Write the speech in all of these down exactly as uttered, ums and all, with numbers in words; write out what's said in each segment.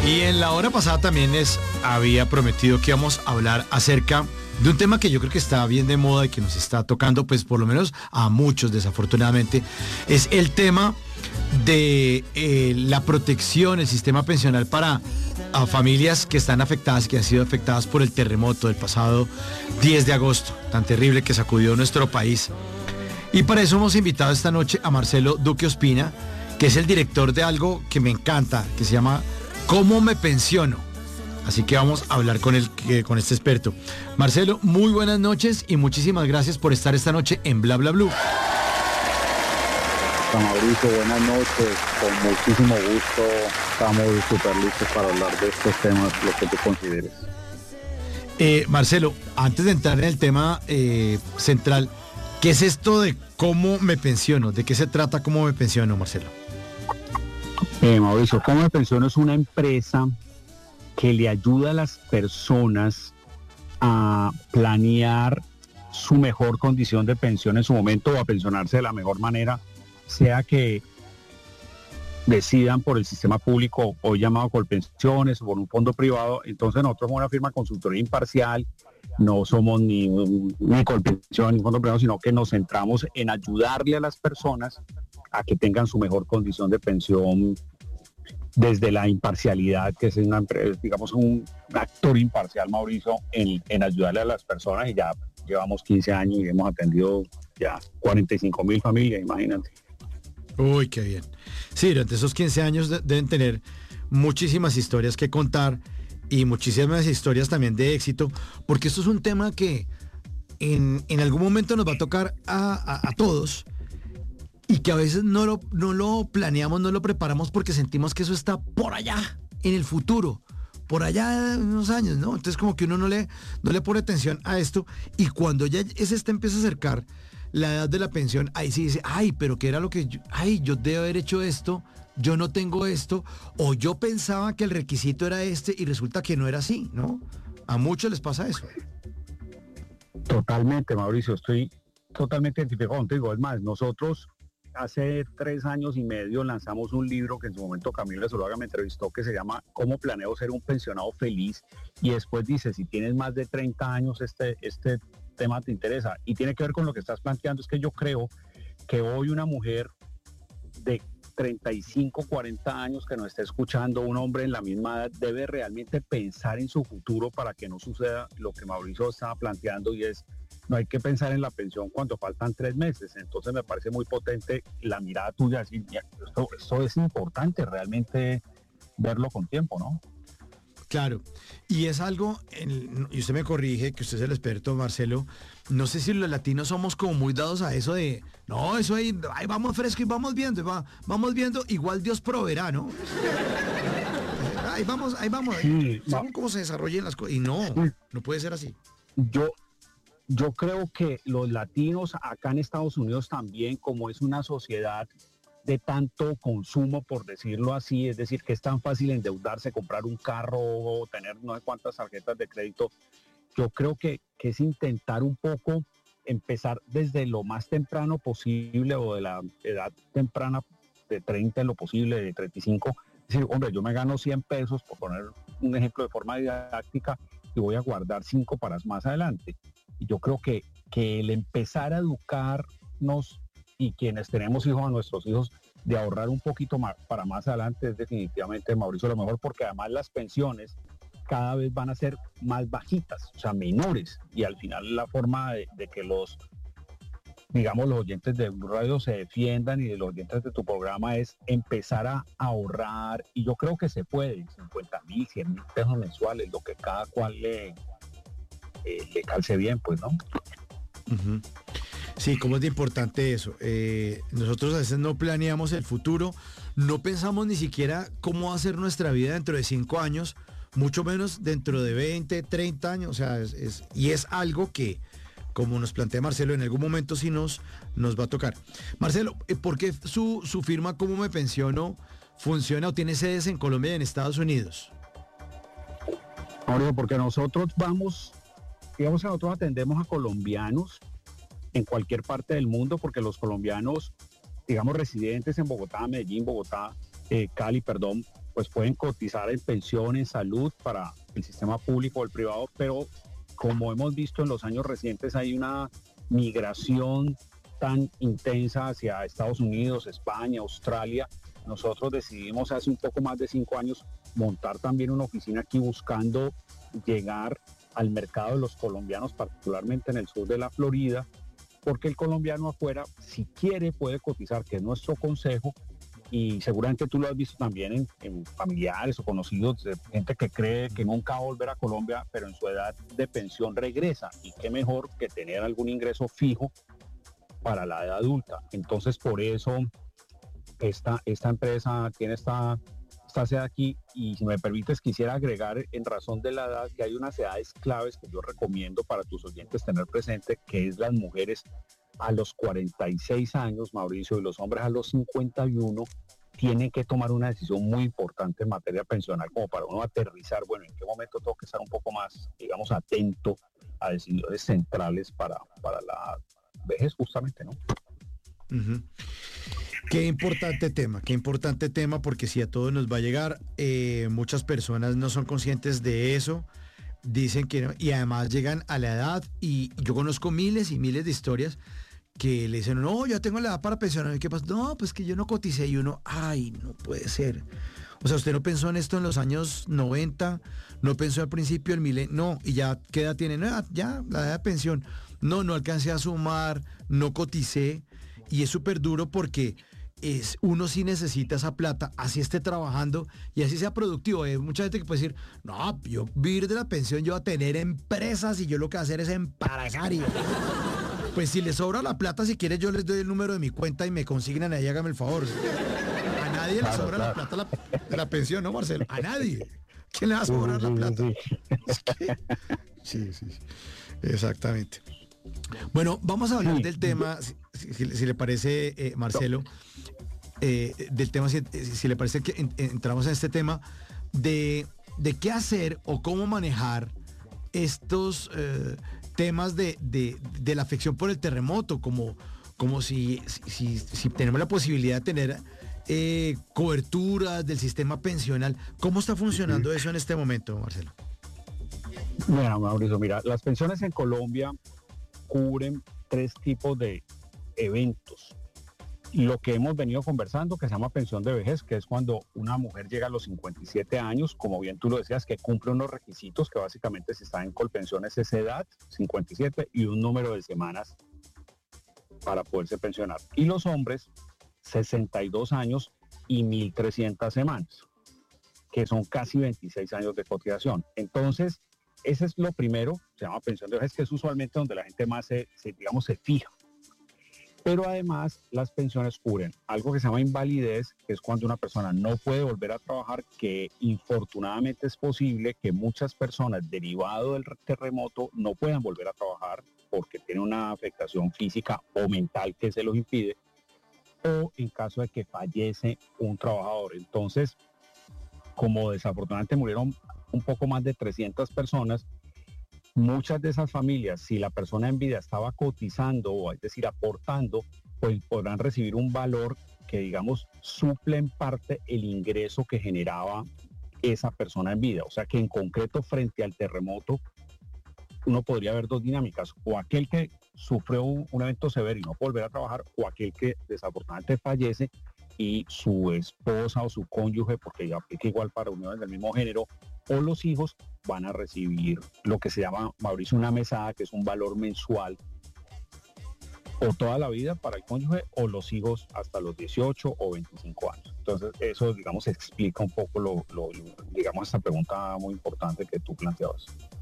Y en la hora pasada también les había prometido que íbamos a hablar acerca de un tema que yo creo que está bien de moda y que nos está tocando, pues por lo menos a muchos desafortunadamente, es el tema de eh, la protección, el sistema pensional para a familias que están afectadas, que han sido afectadas por el terremoto del pasado diez de agosto, tan terrible que sacudió nuestro país. Y para eso hemos invitado esta noche a Marcelo Duque Ospina, que es el director de algo que me encanta, que se llama ¿Cómo me pensiono? Así que vamos a hablar con, el, con este experto. Marcelo, muy buenas noches y muchísimas gracias por estar esta noche en Bla Bla Blue. Mauricio, buenas noches. Con muchísimo gusto estamos súper listos para hablar de estos temas, lo que tú consideres. Eh, Marcelo, antes de entrar en el tema eh, central, ¿qué es esto de cómo me pensiono? ¿De qué se trata cómo me pensiono, Marcelo? Eh, Mauricio, Cómo me pensiono es una empresa que le ayuda a las personas a planear su mejor condición de pensión en su momento o a pensionarse de la mejor manera, sea que decidan por el sistema público, hoy llamado Colpensiones, o por un fondo privado. Entonces nosotros somos una firma consultoría imparcial, no somos ni, ni Colpensión ni fondo privado, sino que nos centramos en ayudarle a las personas a que tengan su mejor condición de pensión desde la imparcialidad, que es una empresa, digamos, un actor imparcial, Mauricio, en, en ayudarle a las personas, y ya llevamos quince años y hemos atendido ya cuarenta y cinco mil familias, imagínate. Uy, qué bien. Sí, durante esos quince años de, deben tener muchísimas historias que contar y muchísimas historias también de éxito, porque esto es un tema que en, en algún momento nos va a tocar a, a, a todos, y que a veces no lo, no lo planeamos, no lo preparamos porque sentimos que eso está por allá, en el futuro, por allá en unos años, ¿no? Entonces como que uno no le, no le pone atención a esto, y cuando ya ese este empieza a acercar la edad de la pensión, ahí sí dice, ay, pero ¿qué era lo que yo, ay, yo debo haber hecho esto, yo no tengo esto, o yo pensaba que el requisito era este y resulta que no era así, ¿no? A muchos les pasa eso. Totalmente, Mauricio, estoy totalmente identificado contigo. Es más, nosotros hace tres años y medio lanzamos un libro que en su momento Camila Zuluaga me entrevistó, que se llama ¿Cómo planeo ser un pensionado feliz? Y después dice, si tienes más de treinta años, este, este tema te interesa. Y tiene que ver con lo que estás planteando. Es que yo creo que hoy una mujer de treinta y cinco, cuarenta años que nos esté escuchando, un hombre en la misma edad, debe realmente pensar en su futuro para que no suceda lo que Mauricio estaba planteando, y es, no hay que pensar en la pensión cuando faltan tres meses. Entonces me parece muy potente la mirada tuya, decir, esto, esto es importante realmente verlo con tiempo, ¿no? Claro, y es algo, en, y usted me corrige, que usted es el experto, Marcelo, no sé si los latinos somos como muy dados a eso de, no, eso ahí, ahí vamos fresco y vamos viendo, va, vamos viendo, igual Dios proveerá, ¿no? Ahí vamos, ahí vamos, sí, según cómo se desarrollen las cosas, y no, sí. no puede ser así. Yo, yo creo que los latinos acá en Estados Unidos también, como es una sociedad de tanto consumo, por decirlo así, es decir, que es tan fácil endeudarse, comprar un carro o tener no sé cuántas tarjetas de crédito, yo creo que, que es intentar un poco empezar desde lo más temprano posible, o de la edad temprana de treinta en lo posible, de treinta y cinco, es decir, hombre, yo me gano cien pesos, por poner un ejemplo de forma didáctica, y voy a guardar cinco para más adelante. Y yo creo que, que el empezar a educarnos, y quienes tenemos hijos, a nuestros hijos, de ahorrar un poquito más para más adelante, es definitivamente, Mauricio, lo mejor, porque además las pensiones cada vez van a ser más bajitas, o sea, menores, y al final la forma de, de que los, digamos, los oyentes de Blue Radio se defiendan, y de los oyentes de tu programa, es empezar a ahorrar, y yo creo que se puede, cincuenta mil, cien mil pesos mensuales, lo que cada cual le, eh, le calce bien, pues, ¿no? Uh-huh. Sí, cómo es de importante eso. Eh, nosotros a veces no planeamos el futuro, no pensamos ni siquiera cómo va a ser nuestra vida dentro de cinco años, mucho menos dentro de veinte, treinta años, o sea, es, es, y es algo que, como nos plantea Marcelo, en algún momento sí nos, nos va a tocar. Marcelo, ¿por qué su, su firma Cómo me pensiono funciona o tiene sedes en Colombia y en Estados Unidos? Mauricio, porque nosotros vamos, digamos que nosotros atendemos a colombianos en cualquier parte del mundo, porque los colombianos, digamos, residentes en Bogotá, Medellín, Bogotá, eh, Cali, perdón, pues pueden cotizar en pensiones, salud para el sistema público o el privado, pero como hemos visto en los años recientes hay una migración tan intensa hacia Estados Unidos, España, Australia. Nosotros decidimos hace un poco más de cinco años montar también una oficina aquí buscando llegar al mercado de los colombianos, particularmente en el sur de la Florida, porque el colombiano afuera, si quiere, puede cotizar, que es nuestro consejo, y seguramente tú lo has visto también en, en familiares o conocidos, de gente que cree que nunca va a volver a Colombia, pero en su edad de pensión regresa, y qué mejor que tener algún ingreso fijo para la edad adulta. Entonces, por eso esta, esta empresa tiene esta, esta sede aquí, y si me permites quisiera agregar en razón de la edad que hay unas edades claves que yo recomiendo para tus oyentes tener presente, que es las mujeres a los cuarenta y seis años, Mauricio, y los hombres a los cincuenta y uno, tienen que tomar una decisión muy importante en materia pensional, como para uno aterrizar, bueno, en qué momento tengo que estar un poco más, digamos, atento a decisiones centrales para, para la vejez, justamente, ¿no? Uh-huh. Qué importante tema, qué importante tema, porque si a todos nos va a llegar, eh, muchas personas no son conscientes de eso, dicen que no, y además llegan a la edad, y yo conozco miles y miles de historias que le dicen, no, yo tengo la edad para pensionar, ¿y qué pasa? No, pues que yo no coticé, y uno, ay, no puede ser. O sea, usted no pensó en esto en los años noventa, no pensó al principio el milenio, no, y ya, ¿qué edad tiene? No, ya, la edad de pensión. No, no alcancé a sumar, no coticé, y es súper duro porque es, uno sí necesita esa plata, así esté trabajando y así sea productivo. Hay mucha gente que puede decir, no, yo vivir de la pensión, yo voy a tener empresas y yo lo que voy a hacer es empresario. Pues si les sobra la plata, si quieres yo les doy el número de mi cuenta y me consignan ahí, hágame el favor. A nadie claro, le sobra claro. la plata la, de la pensión, ¿no, Marcelo? A nadie. ¿Quién le va a sobrar sí, la plata? Sí, sí. Es que... sí, sí, sí, exactamente. Bueno, vamos a hablar sí. del tema, si, si, si le parece, eh, Marcelo, eh, del tema, si, si le parece que en, entramos en este tema de, de qué hacer o cómo manejar estos eh, temas de, de, de la afección por el terremoto, como, como si, si, si tenemos la posibilidad de tener eh, coberturas del sistema pensional. ¿Cómo está funcionando eso en este momento, Marcelo? Mira, Mauricio, mira, las pensiones en Colombia cubren tres tipos de eventos. Lo que hemos venido conversando, que se llama pensión de vejez, que es cuando una mujer llega a los cincuenta y siete años, como bien tú lo decías, que cumple unos requisitos, que básicamente si está en Colpensión es esa edad, cincuenta y siete, y un número de semanas para poderse pensionar. Y los hombres, sesenta y dos años y mil trescientas semanas, que son casi veintiséis años de cotización. Entonces, ese es lo primero, se llama pensión de vejez, que es usualmente donde la gente más se, se digamos, se fija. Pero además las pensiones cubren algo que se llama invalidez, que es cuando una persona no puede volver a trabajar, que infortunadamente es posible que muchas personas derivado del terremoto no puedan volver a trabajar porque tienen una afectación física o mental que se los impide, o en caso de que fallece un trabajador. Entonces, como desafortunadamente murieron un poco más de trescientas personas, muchas de esas familias, si la persona en vida estaba cotizando, o es decir, aportando, pues podrán recibir un valor que, digamos, suple en parte el ingreso que generaba esa persona en vida. O sea que en concreto, frente al terremoto, uno podría ver dos dinámicas: o aquel que sufrió un, un evento severo y no puede volver a trabajar, o aquel que desafortunadamente fallece y su esposa o su cónyuge, porque ya aplica igual para uniones del mismo género, o los hijos van a recibir lo que se llama, Mauricio, una mesada, que es un valor mensual, o toda la vida para el cónyuge, o los hijos hasta los dieciocho o veinticinco años. Entonces eso, digamos, explica un poco lo, lo, digamos, esta pregunta muy importante que tú planteabas.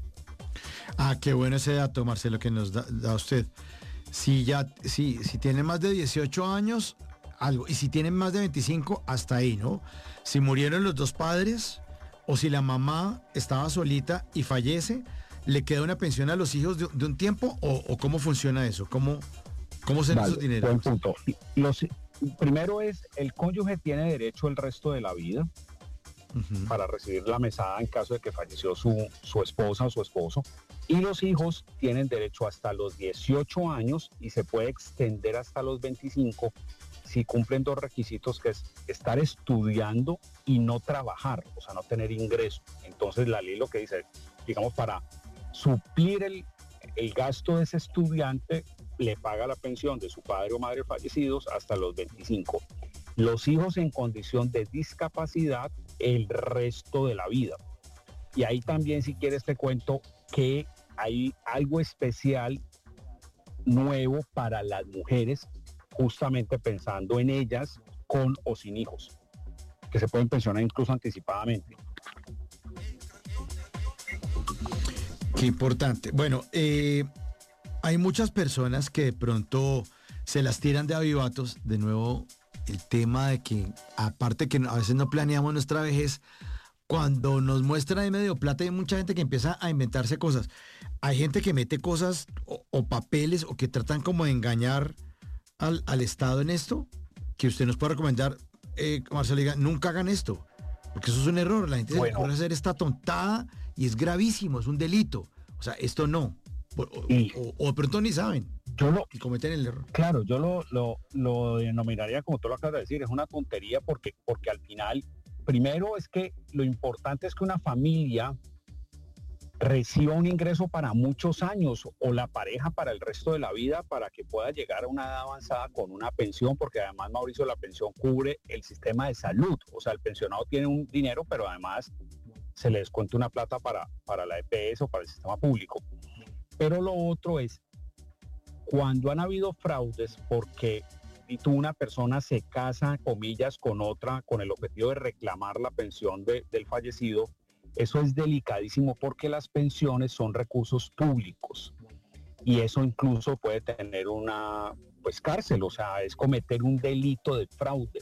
Ah, qué bueno ese dato, Marcelo, que nos da, da usted. Si ya, si, si tiene más de dieciocho años, algo, y si tienen más de veinticinco, hasta ahí, ¿no? Si murieron los dos padres, o si la mamá estaba solita y fallece, ¿le queda una pensión a los hijos de, de un tiempo? O, ¿O cómo funciona eso? ¿Cómo, cómo se vale, esos dineros? Buen punto. Los, primero es, el cónyuge tiene derecho el resto de la vida uh-huh. para recibir la mesada en caso de que falleció su, su esposa o su esposo. Y los hijos tienen derecho hasta los dieciocho años y se puede extender hasta los veinticinco si cumplen dos requisitos, que es estar estudiando y no trabajar, o sea, no tener ingreso. Entonces la ley lo que dice, digamos, para suplir el, el gasto de ese estudiante, le paga la pensión de su padre o madre fallecidos hasta los veinticinco. Los hijos en condición de discapacidad el resto de la vida. Y ahí también, si quieres, te cuento que hay algo especial nuevo para las mujeres, justamente pensando en ellas con o sin hijos, que se pueden pensionar incluso anticipadamente. Qué importante. Bueno, eh, hay muchas personas que de pronto se las tiran de avivatos. De nuevo, el tema de que, aparte que a veces no planeamos nuestra vejez, cuando nos muestran ahí medio plata, hay mucha gente que empieza a inventarse cosas. Hay gente que mete cosas o, o papeles o que tratan como de engañar al, al Estado en esto, que usted nos puede recomendar, eh, Marcelo, diga, nunca hagan esto, porque eso es un error. La gente bueno. se puede hacer esta tontada y es gravísimo, es un delito. O sea, esto no. O, o, o de pronto ni saben. Yo lo, y cometen el error. Claro, yo lo, lo, lo denominaría, como tú lo acabas de decir, es una tontería porque, porque al final, primero es que lo importante es que una familia reciba un ingreso para muchos años o la pareja para el resto de la vida, para que pueda llegar a una edad avanzada con una pensión, porque además, Mauricio, la pensión cubre el sistema de salud. O sea, el pensionado tiene un dinero, pero además se le descuenta una plata para, para la E P S o para el sistema público. Pero lo otro es, cuando han habido fraudes, porque y tú una persona se casa, comillas, con otra, con el objetivo de reclamar la pensión de, del fallecido, eso es delicadísimo porque las pensiones son recursos públicos y eso incluso puede tener una pues cárcel, o sea, es cometer un delito de fraude.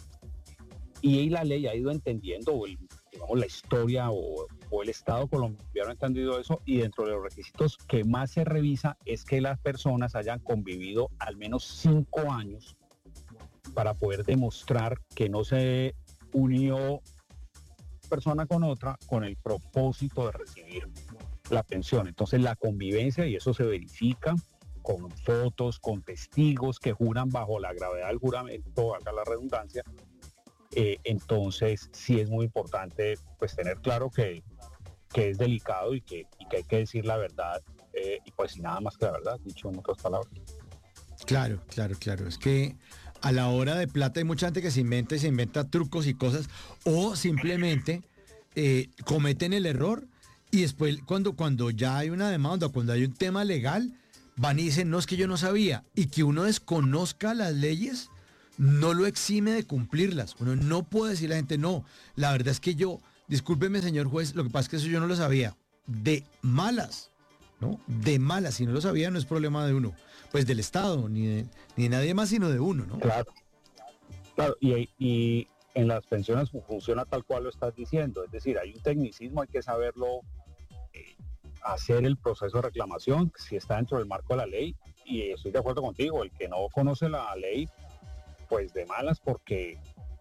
Y la ley ha ido entendiendo, o el, digamos, la historia o, o el Estado colombiano ha entendido eso, y dentro de los requisitos que más se revisa es que las personas hayan convivido al menos cinco años para poder demostrar que no se unió persona con otra con el propósito de recibir la pensión. Entonces la convivencia, y eso se verifica con fotos, con testigos que juran bajo la gravedad del juramento, valga la redundancia. Eh, entonces sí es muy importante pues tener claro que, que es delicado y que, y que hay que decir la verdad, eh, y pues nada más que la verdad, dicho en otras palabras. Claro, claro, claro. Es que a la hora de plata hay mucha gente que se inventa y se inventa trucos y cosas, o simplemente eh, cometen el error y después cuando, cuando ya hay una demanda, cuando hay un tema legal, van y dicen, no, es que yo no sabía. Y que uno desconozca las leyes no lo exime de cumplirlas. Uno no puede decirle a la gente, no, la verdad es que yo, discúlpeme señor juez, lo que pasa es que eso yo no lo sabía. De malas, ¿no? De malas, si no lo sabía no es problema de uno, pues del Estado, ni de, ni de nadie más, sino de uno, ¿no? Claro, claro, y, y en las pensiones funciona tal cual lo estás diciendo, es decir, hay un tecnicismo, hay que saberlo, eh, hacer el proceso de reclamación, si está dentro del marco de la ley, y estoy de acuerdo contigo, el que no conoce la ley, pues de malas, porque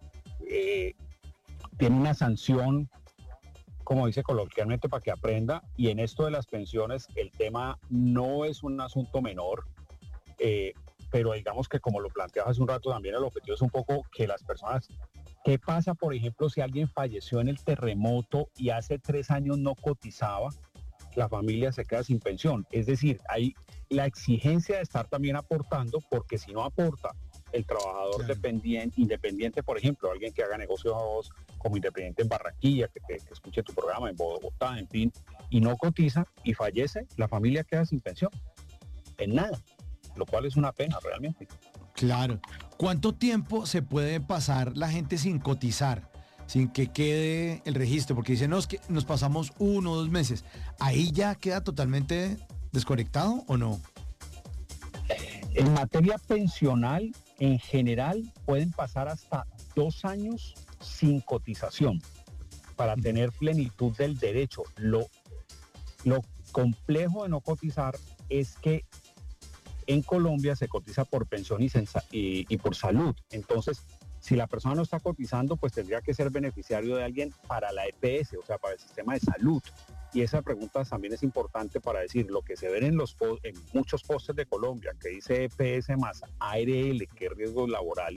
eh, tiene una sanción, como dice coloquialmente, para que aprenda. Y en esto de las pensiones el tema no es un asunto menor, eh, pero digamos que, como lo planteaba hace un rato, también el objetivo es un poco que las personas, ¿qué pasa, por ejemplo, si alguien falleció en el terremoto y hace tres años no cotizaba? La familia se queda sin pensión. Es decir, hay la exigencia de estar también aportando, porque si no aporta el trabajador claro. dependiente, independiente, por ejemplo, alguien que haga negocios como independiente en Barranquilla, que, que, que escuche tu programa en Bogotá, en fin, y no cotiza y fallece, la familia queda sin pensión, en nada, lo cual es una pena realmente. Claro. ¿Cuánto tiempo se puede pasar la gente sin cotizar, sin que quede el registro? Porque dicen, no, es que nos pasamos uno o dos meses. ¿Ahí ya queda totalmente desconectado o no? En materia pensional, en general, pueden pasar hasta dos años sin cotización para tener plenitud del derecho. Lo, lo complejo de no cotizar es que en Colombia se cotiza por pensión y, sensa, y, y por salud. Entonces, si la persona no está cotizando, pues tendría que ser beneficiario de alguien para la E P S, o sea, para el sistema de salud. Y esa pregunta también es importante para decir, lo que se ven en, los, en muchos postes de Colombia, que dice E P S más A R L, que es riesgos laborales,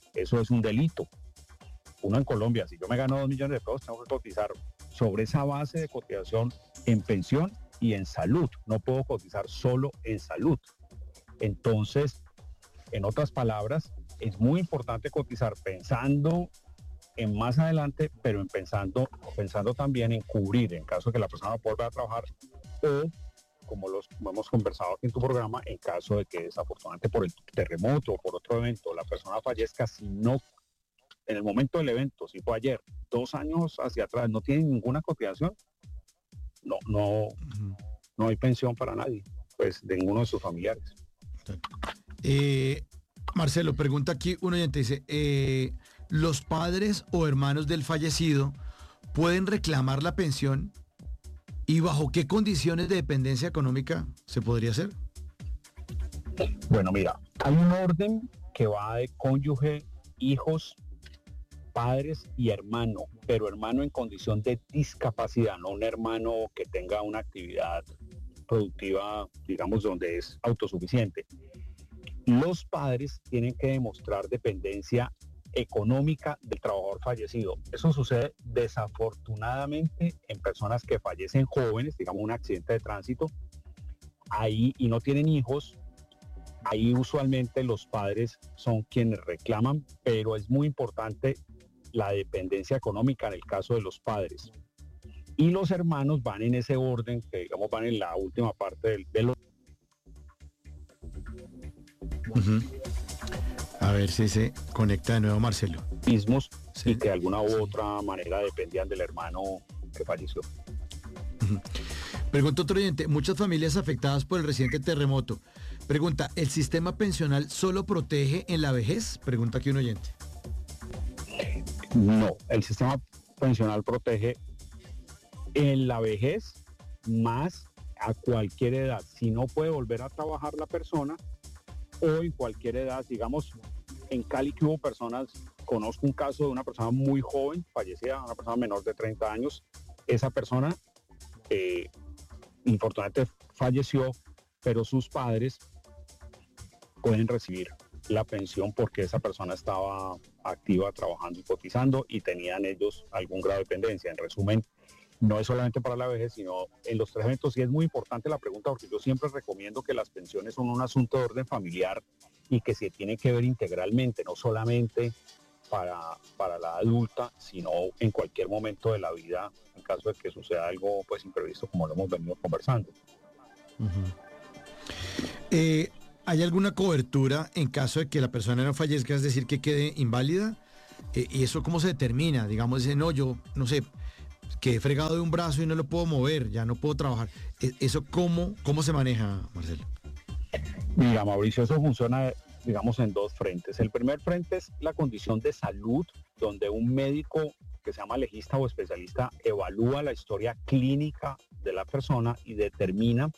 Eso es un delito. Uno en Colombia, si yo me gano dos millones de pesos, tengo que cotizar sobre esa base de cotización en pensión y en salud. No puedo cotizar solo en salud. Entonces, en otras palabras, es muy importante cotizar pensando en más adelante, pero en pensando, pensando también en cubrir en caso de que la persona no pueda volver a trabajar, o como los como hemos conversado aquí en tu programa, en caso de que desafortunadamente por el terremoto o por otro evento la persona fallezca, si no en el momento del evento, si fue ayer, dos años hacia atrás, no tiene ninguna cotización, no, no, no hay pensión para nadie, pues de ninguno de sus familiares. Eh, Marcelo, pregunta aquí un oyente, dice, eh, ¿los padres o hermanos del fallecido pueden reclamar la pensión y bajo qué condiciones de dependencia económica se podría hacer? Bueno, mira, hay un orden que va de cónyuge, hijos, padres y hermano, pero hermano en condición de discapacidad, no un hermano que tenga una actividad productiva, digamos, donde es autosuficiente. Los padres tienen que demostrar dependencia económica del trabajador fallecido. Eso sucede desafortunadamente en personas que fallecen jóvenes, digamos un accidente de tránsito, ahí y no tienen hijos. Ahí usualmente los padres son quienes reclaman, pero es muy importante la dependencia económica en el caso de los padres. Y los hermanos van en ese orden, que digamos van en la última parte del, de los... Uh-huh. A ver si se conecta de nuevo Marcelo. mismos, Sí. y que de alguna u otra manera dependían del hermano que falleció. Uh-huh. Pregunta otro oyente, muchas familias afectadas por el reciente terremoto. Pregunta, ¿el sistema pensional solo protege en la vejez? Pregunta aquí un oyente. No, el sistema pensional protege en la vejez más a cualquier edad. Si no puede volver a trabajar la persona o en cualquier edad, digamos, en Cali que hubo personas, conozco un caso de una persona muy joven, fallecida, una persona menor de treinta años, esa persona eh, infortunadamente falleció, pero sus padres pueden recibir la pensión porque esa persona estaba activa trabajando y cotizando y tenían ellos algún grado de dependencia. En resumen, no es solamente para la vejez, sino en los tres eventos. Y es muy importante la pregunta porque yo siempre recomiendo que las pensiones son un asunto de orden familiar y que se tiene que ver integralmente, no solamente para, para la adulta, sino en cualquier momento de la vida, en caso de que suceda algo pues imprevisto, como lo hemos venido conversando. Uh-huh. Eh, ¿Hay alguna cobertura en caso de que la persona no fallezca, es decir, que quede inválida? Eh, ¿Y eso cómo se determina? Digamos, dice, no, yo, no sé, quedé fregado de un brazo y no lo puedo mover, ya no puedo trabajar. ¿Eso cómo, cómo se maneja, Marcelo? Mira, Mauricio, eso funciona, digamos, en dos frentes. El primer frente es la condición de salud, donde un médico que se llama legista o especialista evalúa la historia clínica de la persona y determina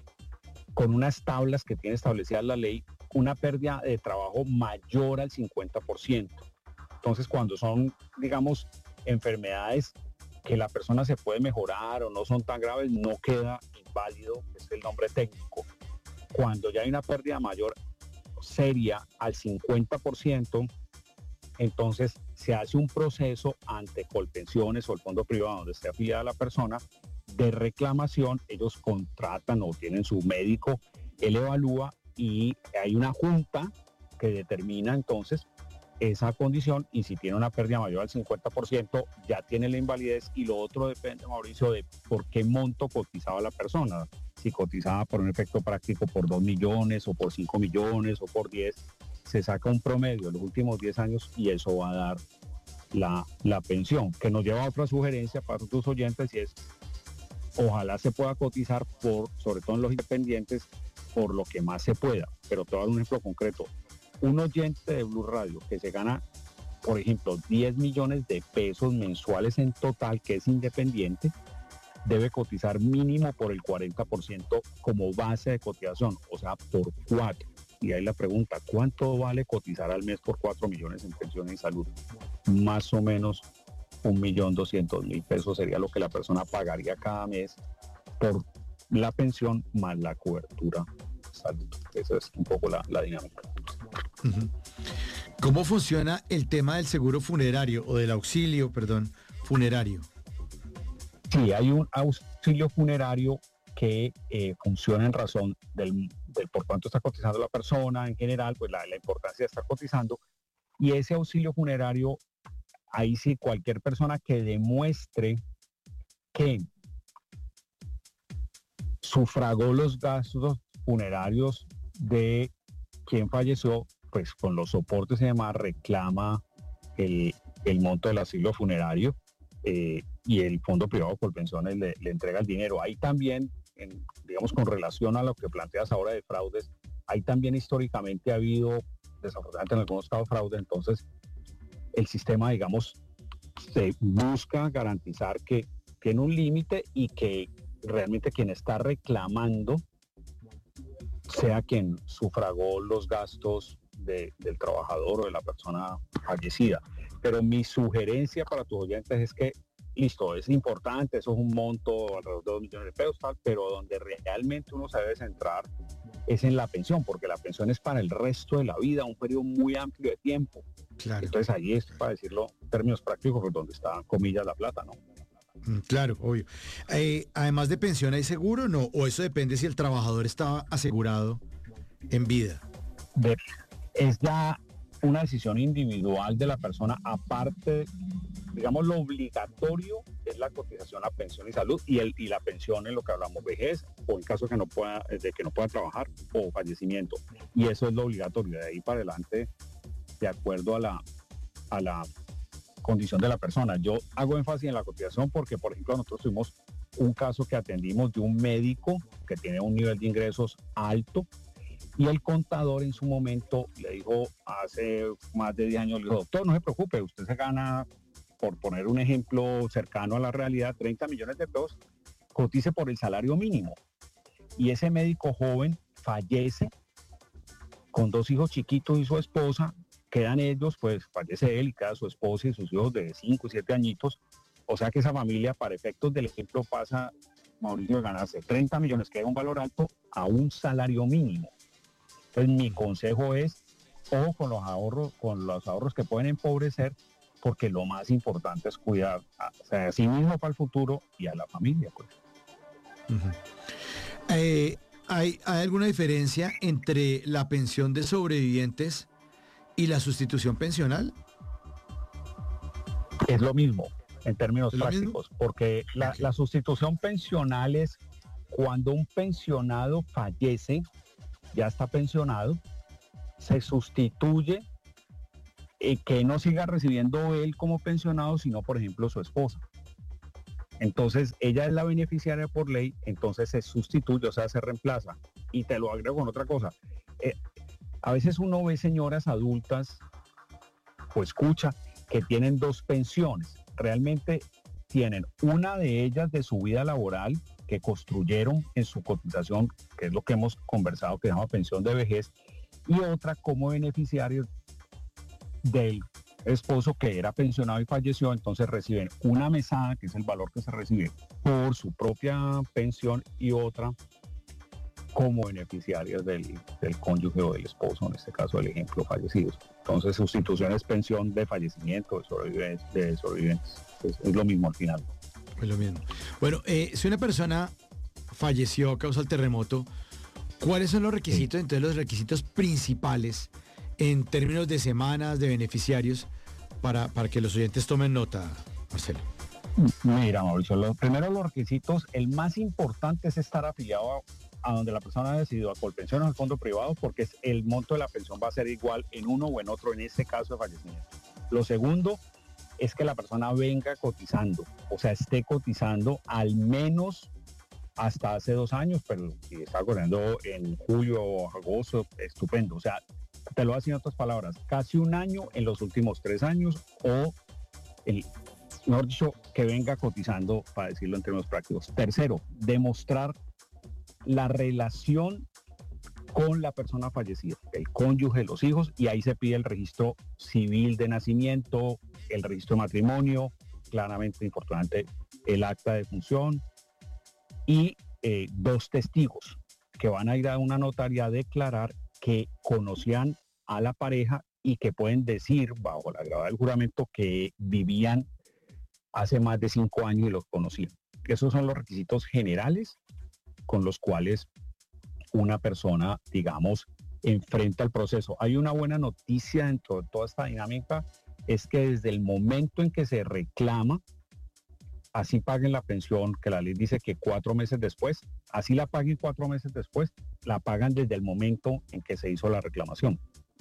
con unas tablas que tiene establecidas la ley una pérdida de trabajo mayor al cincuenta por ciento. Entonces, cuando son, digamos, enfermedades que la persona se puede mejorar o no son tan graves, no queda inválido, es el nombre técnico. Cuando ya hay una pérdida mayor seria al cincuenta por ciento, entonces se hace un proceso ante Colpensiones o el fondo privado donde esté afiliada la persona de reclamación. Ellos contratan o tienen su médico, él evalúa y hay una junta que determina entonces esa condición y si tiene una pérdida mayor al cincuenta por ciento ya tiene la invalidez. Y lo otro depende, Mauricio, de por qué monto cotizaba la persona. Si cotizaba por un efecto práctico por dos millones o por cinco millones o por diez, se saca un promedio de los últimos diez años y eso va a dar la, la pensión, que nos lleva a otra sugerencia para tus oyentes y es ojalá se pueda cotizar por, sobre todo en los independientes, por lo que más se pueda. Pero te voy a dar un ejemplo concreto. Un oyente de Blue Radio que se gana, por ejemplo, diez millones de pesos mensuales en total, que es independiente, debe cotizar mínimo por el cuarenta por ciento como base de cotización, o sea, por cuatro. Y ahí la pregunta, ¿cuánto vale cotizar al mes por cuatro millones en pensión y salud? Más o menos un millón doscientos mil pesos sería lo que la persona pagaría cada mes por la pensión más la cobertura salud. Esa es un poco la, la dinámica. Uh-huh. ¿Cómo funciona el tema del seguro funerario o del auxilio, perdón, funerario? Sí, hay un auxilio funerario que eh, funciona en razón del, del por cuánto está cotizando la persona en general, pues la, la importancia de estar cotizando. Y ese auxilio funerario, ahí sí cualquier persona que demuestre que sufragó los gastos funerarios de quien falleció, pues con los soportes y demás reclama el, el monto del asilo funerario eh, y el fondo privado de Colpensiones le, le entrega el dinero. Ahí también, en, digamos, con relación a lo que planteas ahora de fraudes, ahí también históricamente ha habido, desafortunadamente en algunos casos, fraude. Entonces, el sistema, digamos, se busca garantizar que tiene un límite y que realmente quien está reclamando sea quien sufragó los gastos de, del trabajador o de la persona fallecida. Pero mi sugerencia para tus oyentes es que, listo, es importante, eso es un monto alrededor de dos millones de pesos, tal, pero donde realmente uno se debe centrar es en la pensión, porque la pensión es para el resto de la vida, un periodo muy amplio de tiempo. Claro. Entonces ahí es, para decirlo en términos prácticos, pues donde está, comillas, la plata, ¿no? Claro, obvio. Eh, además de pensión, ¿hay seguro o no? ¿O eso depende si el trabajador estaba asegurado en vida? De, es ya una decisión individual de la persona, aparte, digamos, lo obligatorio es la cotización a pensión y salud y, el, y la pensión en lo que hablamos vejez o en caso que no pueda, de que no pueda trabajar o fallecimiento. Y eso es lo obligatorio, de ahí para adelante, de acuerdo a la, a la condición de la persona. Yo hago énfasis en la cotización porque, por ejemplo, nosotros tuvimos un caso que atendimos de un médico que tiene un nivel de ingresos alto y el contador en su momento le dijo, hace más de diez años, le dijo, doctor, no se preocupe, usted se gana, por poner un ejemplo cercano a la realidad, treinta millones de pesos, cotice por el salario mínimo. Y ese médico joven fallece con dos hijos chiquitos y su esposa, quedan ellos, pues fallece él y queda su esposa y sus hijos de cinco y siete añitos. O sea que esa familia, para efectos del ejemplo, pasa, Mauricio, de ganarse treinta millones, que es un valor alto, a un salario mínimo. Entonces mi consejo es, ojo con los ahorros, con los ahorros que pueden empobrecer, porque lo más importante es cuidar a, o sea, a sí mismo para el futuro y a la familia. Pues. Uh-huh. eh, ¿hay, ¿Hay alguna diferencia entre la pensión de sobrevivientes y la sustitución pensional? Es lo mismo en términos prácticos, mismo? porque la, okay. la sustitución pensional es cuando un pensionado fallece, ya está pensionado, se sustituye eh, que no siga recibiendo él como pensionado, sino por ejemplo su esposa. Entonces ella es la beneficiaria por ley, entonces se sustituye, o sea, se reemplaza. Y te lo agrego con otra cosa. Eh, a veces uno ve señoras adultas o escucha que tienen dos pensiones. Realmente tienen una de ellas de su vida laboral que construyeron en su cotización, que es lo que hemos conversado, que se llama pensión de vejez, y otra como beneficiarios del esposo que era pensionado y falleció, entonces reciben una mesada, que es el valor que se recibe por su propia pensión, y otra como beneficiarias del, del cónyuge o del esposo, en este caso el ejemplo, fallecidos. Entonces sustitución es pensión de fallecimiento, de sobrevivientes, de sobrevivientes. Es, es lo mismo al final. Es lo mismo. Bueno, eh, si una persona falleció a causa del terremoto, ¿cuáles son los requisitos? Sí. Entonces los requisitos principales en términos de semanas, de beneficiarios, para, para que los oyentes tomen nota, Marcelo. Mira, Mauricio, los primeros los requisitos, el más importante es estar afiliado a, a donde la persona ha decidido, a Colpensiones, al fondo privado, porque es, el monto de la pensión va a ser igual en uno o en otro, en este caso de fallecimiento. Lo segundo es que la persona venga cotizando, o sea, esté cotizando al menos hasta hace dos años, pero si está corriendo en julio o agosto, estupendo. O sea, te lo voy a decir en otras palabras, casi un año en los últimos tres años o, el, mejor dicho, que venga cotizando, para decirlo en términos prácticos. Tercero, demostrar la relación con la persona fallecida, el cónyuge, los hijos, y ahí se pide el registro civil de nacimiento, el registro de matrimonio, claramente importante el acta de función, y eh, dos testigos que van a ir a una notaría a declarar que conocían a la pareja y que pueden decir, bajo la grabada del juramento, que vivían hace más de cinco años y los conocían. Esos son los requisitos generales con los cuales una persona, digamos, enfrenta el proceso. Hay una buena noticia dentro de toda esta dinámica, es que desde el momento en que se reclama, así paguen la pensión, que la ley dice que cuatro meses después, así la paguen cuatro meses después, la pagan desde el momento en que se hizo la reclamación.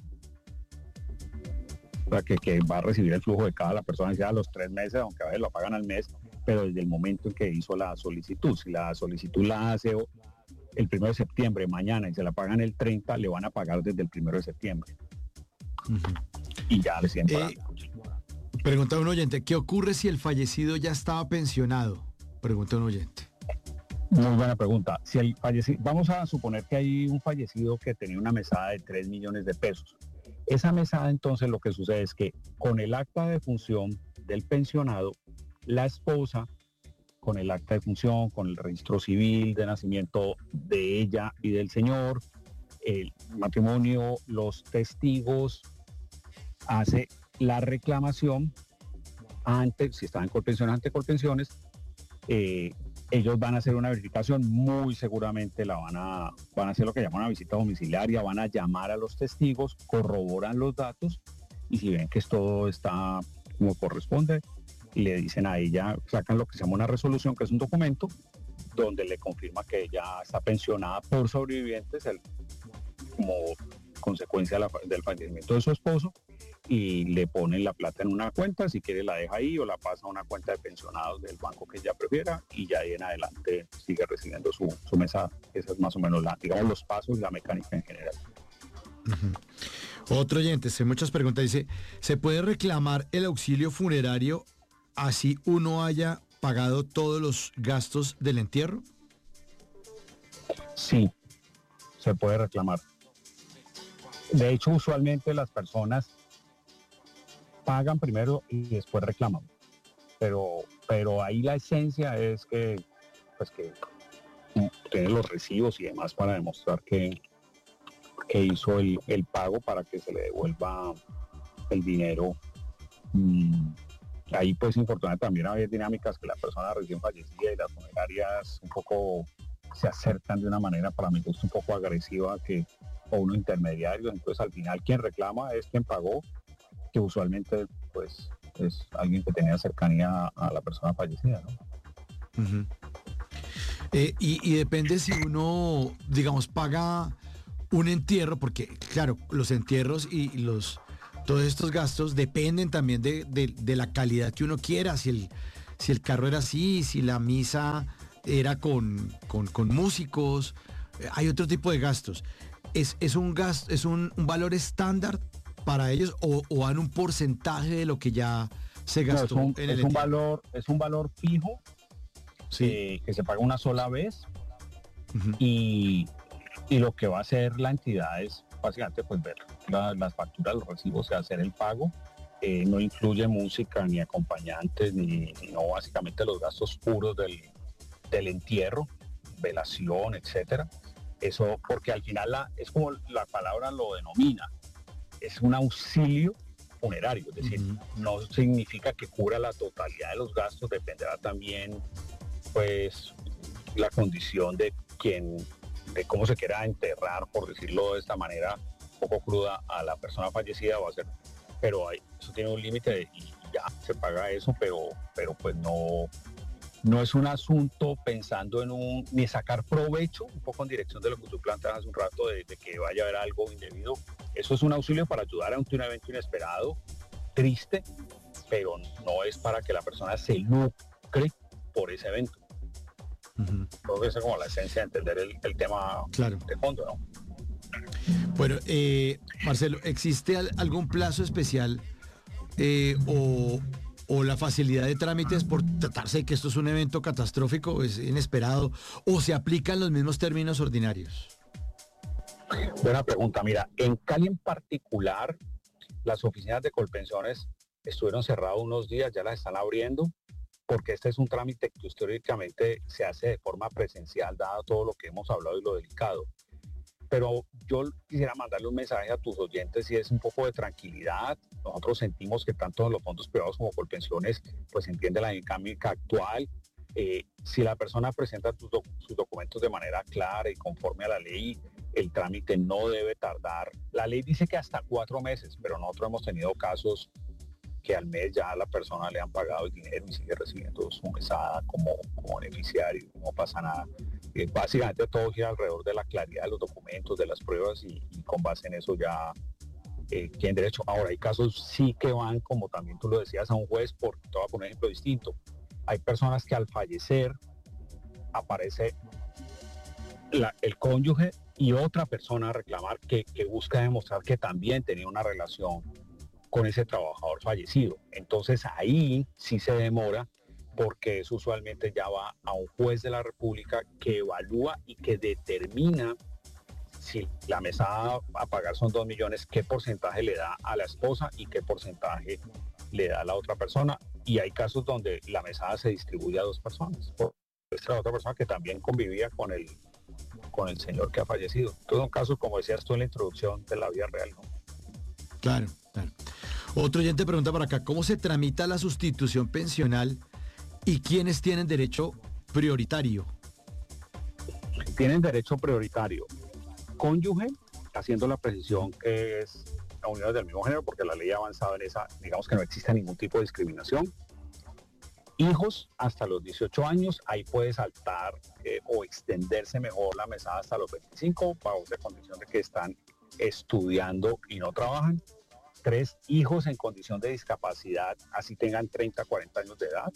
O sea, que, que va a recibir el flujo de cada la persona, ya a los tres meses, aunque a veces lo pagan al mes, pero desde el momento en que hizo la solicitud. Si la solicitud la hace el primero de septiembre, mañana, y se la pagan el treinta, le van a pagar desde el primero de septiembre. Uh-huh. Y ya le siguen pagando. Eh, pregunta un oyente, ¿qué ocurre si el fallecido ya estaba pensionado? Pregunta un oyente. Muy buena pregunta. Si el fallecido, vamos a suponer que hay un fallecido que tenía una mesada de tres millones de pesos. Esa mesada, entonces, lo que sucede es que con el acta de función del pensionado, la esposa, con el acta de función, con el registro civil de nacimiento de ella y del señor, el matrimonio, los testigos, hace la reclamación ante, si están en Colpensiones, ante Colpensiones, eh, ellos van a hacer una verificación, muy seguramente la van a, van a hacer lo que llaman una visita domiciliaria, van a llamar a los testigos, corroboran los datos y si ven que todo está como corresponde, le dicen a ella, sacan lo que se llama una resolución, que es un documento donde le confirma que ella está pensionada por sobrevivientes el, como consecuencia de la, del fallecimiento de su esposo, y le ponen la plata en una cuenta, si quiere la deja ahí o la pasa a una cuenta de pensionados del banco que ella prefiera, y ya ahí en adelante sigue recibiendo su, su mesada. Esa es más o menos la, digamos, los pasos y la mecánica en general. Uh-huh. Otro oyente, hace muchas preguntas, dice, ¿se puede reclamar el auxilio funerario así uno haya pagado todos los gastos del entierro? Sí, se puede reclamar. De hecho, usualmente las personas pagan primero y después reclaman. Pero, pero ahí la esencia es que, pues que tiene los recibos y demás para demostrar que, que hizo el, el pago para que se le devuelva el dinero. Mm. Ahí pues importante también haber dinámicas que la persona recién fallecida y las funerarias un poco se acercan de una manera, para mi gusto, un poco agresiva, que o uno intermediario. Entonces al final quien reclama es quien pagó, que usualmente pues es alguien que tenía cercanía a la persona fallecida, ¿no? Uh-huh. eh, y, y depende si uno, digamos, paga un entierro, porque claro, los entierros y los todos estos gastos dependen también de, de, de la calidad que uno quiera, si el, si el carro era así, si la misa era con, con, con músicos, hay otro tipo de gastos. ¿Es, es un gasto, es un, un valor estándar para ellos o, o dan un porcentaje de lo que ya se gastó? No, es un, en el es un valor, es un valor fijo, sí. eh, que se paga una sola vez. Uh-huh. y, y lo que va a hacer la entidad es básicamente pues ver la, las facturas, los recibos, o sea, hacer el pago. Eh, no incluye música ni acompañantes, ni, no, básicamente los gastos puros del, del entierro, velación, etcétera. Eso porque al final la, es como la palabra lo denomina, es un auxilio funerario, es decir, uh-huh. no significa que cubra la totalidad de los gastos, dependerá también pues la condición de quien, de cómo se quiera enterrar, por decirlo de esta manera un poco cruda, a la persona fallecida, va a ser, pero hay, eso tiene un límite y ya se paga eso, pero, pero pues no, no es un asunto pensando en un, ni sacar provecho, un poco en dirección de lo que tú planteas hace un rato, de, de que vaya a haber algo indebido. Eso es un auxilio para ayudar ante un evento inesperado, triste, pero no es para que la persona se lucre por ese evento. Uh-huh. Creo que esa es como la esencia de entender el, el tema claro. de fondo, ¿no? Bueno, eh, Marcelo, ¿existe al, algún plazo especial eh, o, o la facilidad de trámites por tratarse de que esto es un evento catastrófico, es inesperado, o se aplican los mismos términos ordinarios? Buena pregunta. Mira, en Cali en particular, las oficinas de Colpensiones estuvieron cerradas unos días, ya las están abriendo, porque este es un trámite que históricamente se hace de forma presencial, dado todo lo que hemos hablado y lo delicado. pero yo quisiera mandarle un mensaje a tus oyentes y es un poco de tranquilidad. Nosotros sentimos que tanto en los fondos privados como Colpensiones pues entiende la dinámica actual. Eh, si la persona presenta tus doc- sus documentos de manera clara y conforme a la ley, el trámite no debe tardar. La ley dice que hasta cuatro meses, pero nosotros hemos tenido casos que al mes ya a la persona le han pagado el dinero y sigue recibiendo su mesada como, como beneficiario, no pasa nada. Eh, básicamente todo gira alrededor de la claridad de los documentos, de las pruebas y, y con base en eso ya eh, tienen derecho. Ahora hay casos sí que van, como también tú lo decías, a un juez, porque te voy a poner un ejemplo distinto. Hay personas que al fallecer aparece la, el cónyuge y otra persona a reclamar que, que busca demostrar que también tenía una relación con ese trabajador fallecido. Entonces ahí sí se demora porque eso usualmente ya va a un juez de la República que evalúa y que determina si la mesada a pagar son dos millones, qué porcentaje le da a la esposa y qué porcentaje le da a la otra persona. Y hay casos donde la mesada se distribuye a dos personas. Por esta otra persona que también convivía con el, con el señor que ha fallecido. Entonces son casos, como decías tú en la introducción, de la vida real, ¿no? Claro, claro. Otro oyente pregunta por acá, ¿cómo se tramita la sustitución pensional y quiénes tienen derecho prioritario? Tienen derecho prioritario. Cónyuge, haciendo la precisión que es la unión del mismo género, porque la ley ha avanzado en esa, digamos que no existe ningún tipo de discriminación. Hijos hasta los dieciocho años, ahí puede saltar eh, o extenderse mejor la mesada hasta los veinticinco, bajo esa condición de que están estudiando y no trabajan. Tres hijos en condición de discapacidad, así tengan treinta, cuarenta años de edad.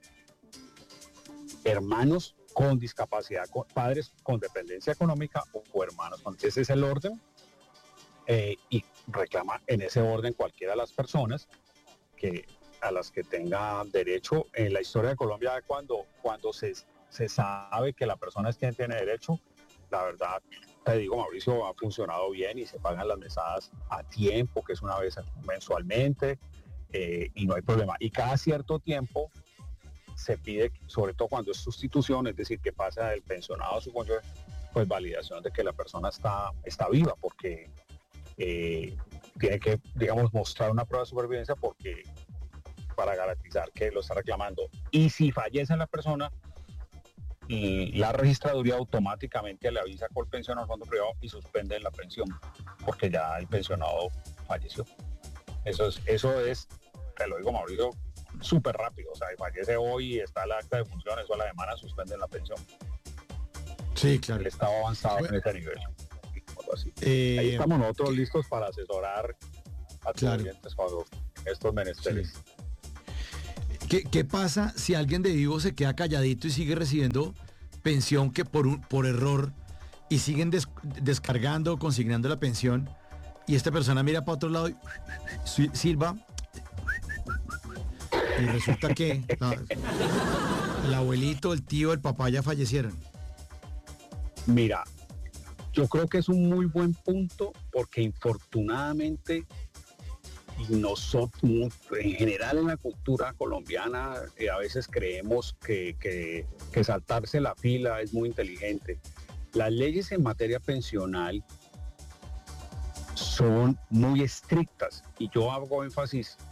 Hermanos con discapacidad, con padres con dependencia económica o, o hermanos con... Ese es el orden. Eh, y reclama en ese orden cualquiera de las personas que, a las que tenga derecho. En la historia de Colombia, cuando, cuando se, se sabe que la persona es quien tiene derecho, la verdad, te digo, Mauricio, ha funcionado bien y se pagan las mesadas a tiempo, que es una vez mensualmente, eh, y no hay problema. Y cada cierto tiempo se pide, sobre todo cuando es sustitución, es decir, que pasa del pensionado a su cónyuge, pues validación de que la persona está, está viva, porque eh, tiene que, digamos, mostrar una prueba de supervivencia porque para garantizar que lo está reclamando. Y si fallece la persona, y la registraduría automáticamente le avisa a Colpensión al fondo privado y suspende la pensión, porque ya el pensionado falleció. Eso es, eso es, te lo digo, Mauricio, súper rápido. O sea, fallece hoy y está el acta de función, eso a la semana suspenden la pensión. Sí, claro. El estado avanzado bueno, en ese nivel. Así. Eh, Ahí estamos nosotros ¿qué? listos para asesorar a tus claro. clientes cuando estos menesteres. Sí. ¿Qué, ¿Qué pasa si alguien de vivo se queda calladito y sigue recibiendo pensión que por, un, por error y siguen des, descargando o consignando la pensión y esta persona mira para otro lado y sirva y resulta que la, el abuelito, el tío, el papá ya fallecieron? Mira, yo creo que es un muy buen punto porque infortunadamente nosotros, en general en la cultura colombiana, eh, a veces creemos que, que, que saltarse la fila es muy inteligente. Las leyes en materia pensional son muy estrictas y yo hago énfasis